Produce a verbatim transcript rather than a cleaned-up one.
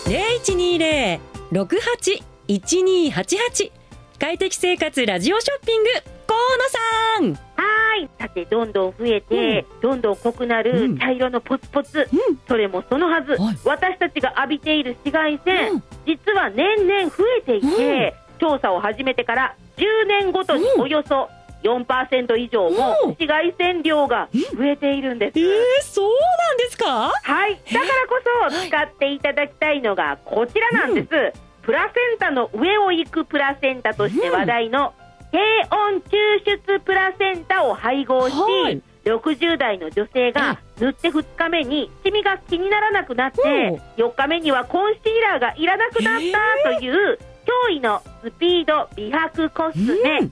ゼロいちにゼロ ろくはち いちにはちはち快適生活ラジオショッピング河野さん。 はい、さてどんどん増えて、うん、どんどん濃くなる茶色のポツポツ、うん、それもそのはず、はい、私たちが浴びている紫外線、うん、実は年々増えていて、うん、調査を始めてからじゅうねんごとにおよそ よんパーセント 以上も紫外線量が増えているんです。 えー、そうなんですか？ はい、だからこそ使っていただきたいのがこちらなんです、うん、プラセンタの上を行くプラセンタとして話題の低温抽出プラセンタを配合し、はい、ろくじゅう代の女性が塗ってふつかめにシミが気にならなくなって、よっかめにはコンシーラーがいらなくなったという驚異のスピード美白コスメ、